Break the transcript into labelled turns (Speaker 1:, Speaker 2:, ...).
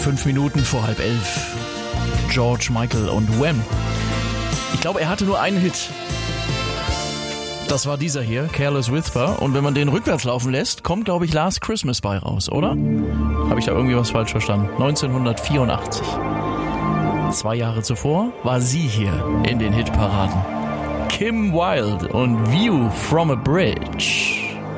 Speaker 1: 5 Minuten vor 10:30. George Michael und Wham. Ich glaube, er hatte nur einen Hit. Das war dieser hier, Careless Whisper. Und wenn man den rückwärts laufen lässt, kommt, glaube ich, Last Christmas bei raus, oder? Habe ich da irgendwie was falsch verstanden? 1984. 2 Jahre zuvor war sie hier in den Hitparaden. Kim Wilde und View from a Bridge.